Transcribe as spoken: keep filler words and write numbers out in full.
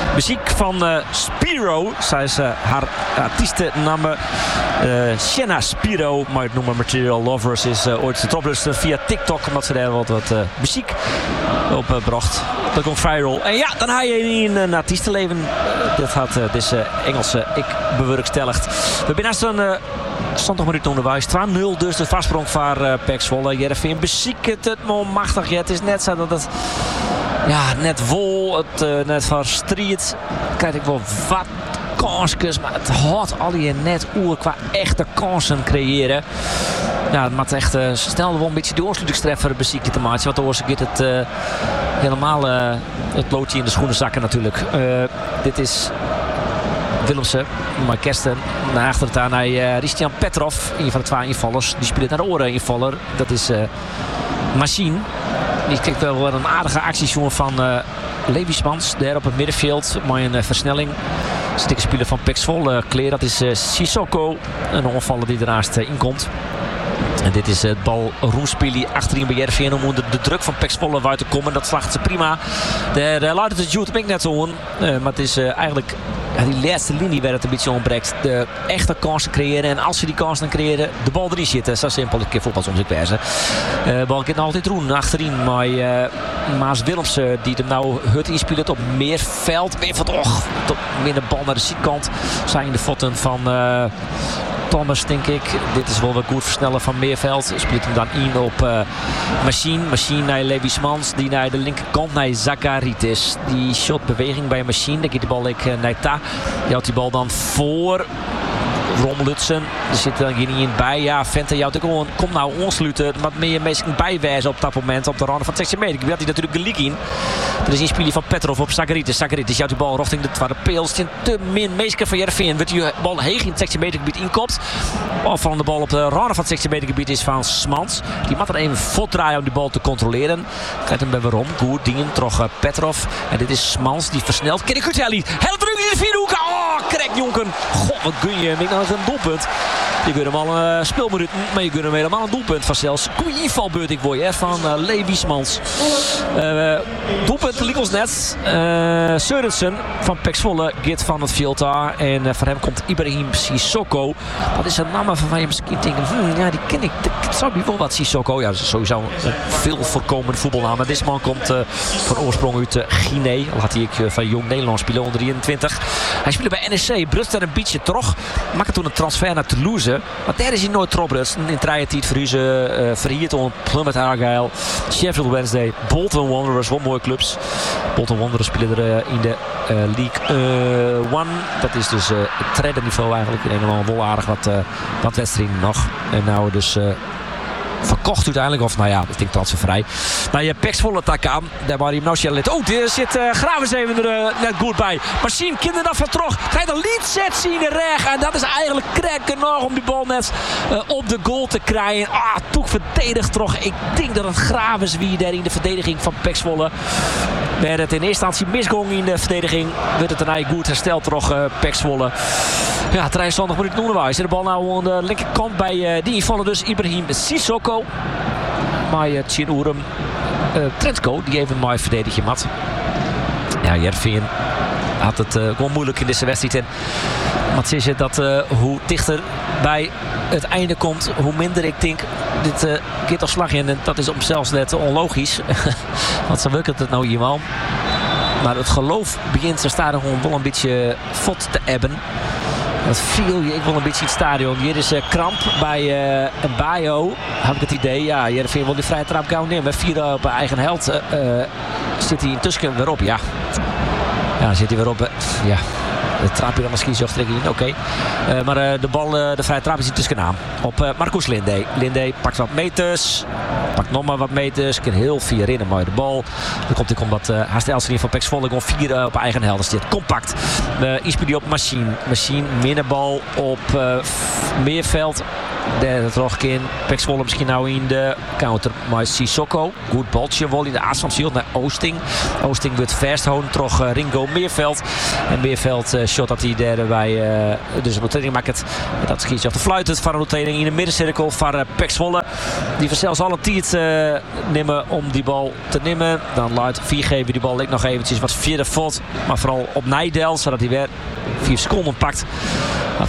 Muziek van uh, Spiro. Zij is uh, haar artiestennaam. Uh, Shanna Spiro, maar het noemen Material Lovers, is uh, ooit getroffen via TikTok. Omdat ze daar wat, wat uh, muziek op uh, bracht. Dat komt viral. En ja, dan ga je in een artiestenleven. Uh, dit had uh, deze Engelse ik bewerkstelligd. We hebben naast een uh, twintig minuten onderwijs. twee nul dus de vastsprong van uh, P E C Zwolle. Jereveen beziekt het, het machtig. Ja, het is net zo dat het ja, net vol, het uh, net van strijd. Krijg ik wel wat kansjes, maar het had al je net oer qua echte kansen creëren. Ja, het maakt echt uh, snel wel een beetje de doorsluitingstreffer beziekje te maken. Want de oorzaak het uh, helemaal uh, het loodje in de schoenen zakken natuurlijk. Uh, dit is Willemsen, maar Kersten naar achter het aan naar uh, Christian Petrov, een van de twee invallers. Die speelt naar de oren invaller. Dat is uh, Machine. Die kreeg wel een aardige actie van uh, Lewismans. Daar op het middenveld, maar een uh, versnelling. Stikke speler van P E C Zwolle uh, Kleer. Dat is uh, Sissoko. Een onvaller die ernaast uh, inkomt. En dit is het bal Roenspili achterin bij Jereveen om onder de druk van P E C Zwolle uit te komen. Dat slaagt ze prima. Daar uh, luidt het Jude Mink net zo aan. Uh, maar het is uh, eigenlijk ja, die laatste linie waar het een beetje ontbreekt. De echte kansen creëren. En als ze die kansen creëren, de bal erin zitten. Zo simpel. Ik keer voetbal soms ik wijzen. Uh, bal kan altijd Roen achterin. Maar uh, Maas Willemsen die hem nou hut inspeelt op meer veld. Meer van och, tot minder bal naar de zijkant. Zijn de voeten van Uh, Thomas, denk ik. Dit is wel wat goed versnellen van Meerveld. Speelt hem dan in op uh, Machine. Machine naar Lewismans. Die naar de linkerkant naar Zakaritis. Die shot beweging bij Machine. Dan gaat de bal ik, uh, naar Ta. Die houdt die bal dan voor Ron Lutsen. Er zit dan hier niet in bij. Ja, Vente jouwt ook gewoon. Kom nou onsluiten. Wat meer mensen bijwijzen op dat moment. Op de randen van het zestien meter. Ik had hij natuurlijk de leak in. Er is een speler van Petrov op Zakaritis. Zakaritis jouwt die bal richting de tweede peel. Het is te min meester van Jereveen. Wordt die bal heeg in het zestien meter gebied inkomt. Opvallende bal op de randen van het zestien meter gebied is van Smans. Die moet er even voet draaien om die bal te controleren. Krijgt hem bij waarom. Goed dingen. Toch uh, Petrov. En dit is Smans die versnelt. Kijk, goed Helly. Heel druk in de vierde hoek. Oh, krek Jonken. God, wat gun je hem. Ik nou een doelpunt. Je kunt hem al een uh, speelminuut, maar je kunt hem helemaal een doelpunt van zelfs. Goeie invalbeurt ik word je van uh, Lewismans. Uh, doelpunt liep ons net. Uh, Sørensen van P E C Zwolle gaat van het veld daar. En uh, voor hem komt Ibrahim Sissoko. Dat is een naam waarvan je misschien denkt, hmm, ja die ken ik. Dat zou die wel wat Sissoko. Ja, dat is sowieso een veel voorkomende voetbalnaam. Maar deze man komt uh, van oorsprong uit uh, Guinea. Al had hij uh, van Jong Nederland spelen onder drieëntwintig. Hij speelde bij N E C. Brust daar een beetje terug. Maakte toen een transfer naar Toulouse. Maar daar is hij nooit trobrust. In treien tijd verhuizen, uh, verhierd om Plymouth Argyle, Sheffield Wednesday, Bolton Wanderers. Wat mooie clubs. Bolton Wanderers spelen er uh, in de uh, League uh, One. Dat is dus uh, het tweede niveau eigenlijk. In Engeland wel aardig wat, uh, wat wedstrijden nog. En nou dus Uh, verkocht uiteindelijk, of nou ja, ik denk transfervrij. Maar je P E C Zwolle tak aan, daar waar hij nou zit. Oh, er zit uh, Gravens even er uh, net goed bij. Maar zien kinderen van terug. Ga je de lead set zien in de reg. En dat is eigenlijk krekken nog om die bal net uh, op de goal te krijgen. Ah, toch verdedigd terug. Ik denk dat het Gravens wie daar in de verdediging van P E C Zwolle. Werd het in eerste instantie misgong in de verdediging. Werd het een eigen goed hersteld terug uh, P E C Zwolle. Ja, drieëntwintig minuten onderwijs. De bal nou aan de linkerkant bij uh, die invallen dus Ibrahim Sissoko. Maar uh, Tjin Oerum uh, Trentko, die even mooi verdedigje mat. Ja, Jereveen had het uh, gewoon moeilijk in deze wedstrijd. En wat is het dat uh, hoe dichter bij het einde komt, hoe minder ik denk dit uh, keert als slag in. En dat is op zelfs net onlogisch. Want zo werkt het nou eenmaal. Maar het geloof begint zijn stadion gewoon wel een beetje vod te ebben. Dat viel je ik wel een beetje in het stadion. Hier is uh, kramp bij uh, een Bayo. Had ik het idee. Ja, Jereveen wil die vrije trap gauw nemen. Vier op eigen held. Uh, uh, zit hij intussen weer op. Ja. Ja, zit hij weer op. Uh, ja. De trap je dan misschien zo in. Oké. Okay. Uh, maar uh, de bal, uh, de vrije trap is intussen aan. Op uh, Marcus Linde. Linde pakt wat meters. Pakt nog maar wat meters. Kan heel vier in. Maar de bal. Dan komt hij omdat uh, Haast Elstering van P E C Zwolle gewoon vier uh, op eigen helft zit. Compact. Uh, Inspel die op Machine. Machine. Minnenbal op uh, Meerveld. Derde terug in. Pek Zwolle misschien nou in de counter. Maar Sissoko. Goed baltje. Wol in de aas van Ziel naar Oosting. Oosting wordt vasthouden. Terug uh, Ringo Meerveld. En Meerveld uh, shot dat hij derde bij. Uh, dus een notering maakt het. Dat schiet je op de fluit. Het van een notering in de middencirkel van uh, Pek Zwolle. Die vanzelfs alle tijd uh, nemen om die bal te nemen. Dan laat viergever die bal ligt nog eventjes wat verder valt. Maar vooral op Nijdel. Zodat hij weer vier seconden pakt.